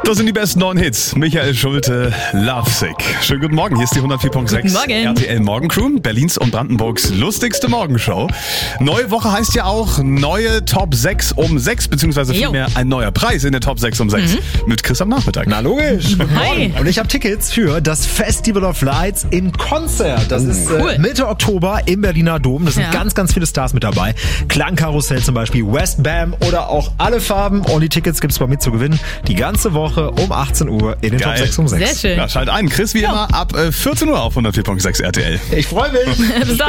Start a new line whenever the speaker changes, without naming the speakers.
Das sind die besten neuen Hits. Michael Schulte, Lovesick. Schönen guten Morgen, hier ist die 104.6
Guten Morgen.
RTL Morgencrew, Berlins und Brandenburgs lustigste Morgenshow. Neue Woche heißt ja auch neue Top 6 um 6, beziehungsweise vielmehr ein neuer Preis in der Top 6 um 6 mit Chris am Nachmittag.
Na logisch. Guten
Hi.
Morgen. Und ich habe Tickets für das Festival of Lights in Konzert. Das ist
Cool.
Mitte Oktober im Berliner Dom. Das sind ganz, ganz viele Stars mit dabei. Klangkarussell zum Beispiel, Westbam oder auch Alle Farben. Und die Tickets gibt's bei mir zu gewinnen. Die ganze Woche um 18 Uhr in den
Geil.
Top 6 um 6.
Sehr schön.
Ja, schalt ein. Chris wie immer ab 14 Uhr auf 104.6 RTL.
Ich freue mich.
Bis dann.